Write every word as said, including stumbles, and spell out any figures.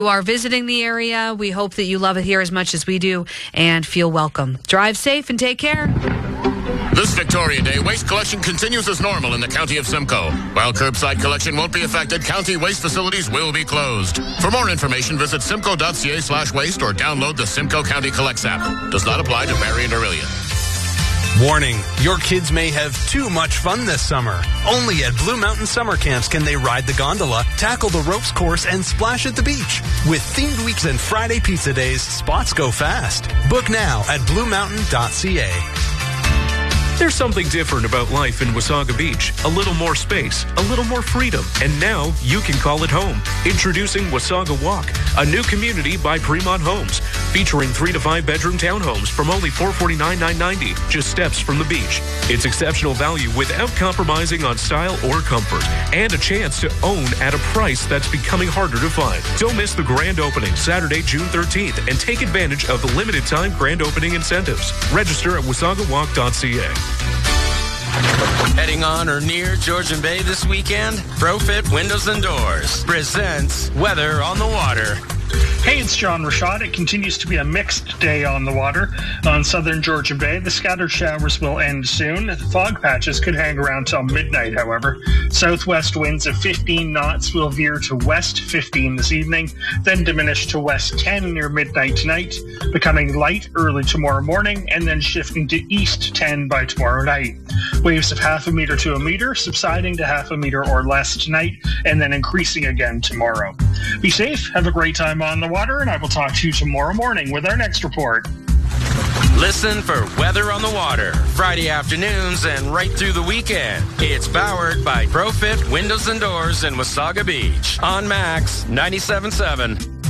You are visiting the area. We hope that you love it here as much as we do and feel welcome. Drive safe and take care. This Victoria Day, waste collection continues as normal in the County of Simcoe. While curbside collection won't be affected, county waste facilities will be closed. For more information, visit simcoe.ca slash waste or download the Simcoe County Collects app. Does not apply to Marion or Orillia. Warning, your kids may have too much fun this summer. Only at Blue Mountain Summer Camps can they ride the gondola, tackle the ropes course, and splash at the beach. With themed weeks and Friday pizza days, spots go fast. Book now at blue mountain dot c a. There's something different about life in Wasaga Beach. A little more space, a little more freedom, and now you can call it home. Introducing Wasaga Walk, a new community by Fremont Homes, featuring three to five bedroom townhomes from only four hundred forty-nine thousand nine hundred ninety dollars, just steps from the beach. It's exceptional value without compromising on style or comfort, and a chance to own at a price that's becoming harder to find. Don't miss the grand opening Saturday, June thirteenth, and take advantage of the limited time grand opening incentives. Register at wasaga walk dot c a. Heading on or near Georgian Bay this weekend? ProFit Windows and Doors presents Weather on the Water. Hey, it's John Rashad. It continues to be a mixed day on the water. On southern Georgian Bay, the scattered showers will end soon. The fog patches could hang around till midnight, however. Southwest winds of fifteen knots will veer to west fifteen this evening, then diminish to west ten near midnight tonight, becoming light early tomorrow morning, and then shifting to east ten by tomorrow night. Waves of half a meter to a meter, subsiding to half a meter or less tonight, and then increasing again tomorrow. Be safe, have a great time on the water, and I will talk to you tomorrow morning with our next report. Listen for Weather on the Water, Friday afternoons and right through the weekend. It's powered by ProFit Windows and Doors in Wasaga Beach on Max ninety-seven point seven.